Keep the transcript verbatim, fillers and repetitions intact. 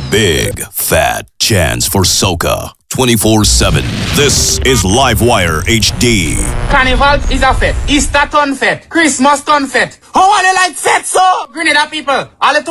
Big fat chance for soca. twenty-four seven. This is Livewire H D. Carnival is a fete. Easter ton fete. Christmas ton fete. How are they like fete so? Grenada people. All the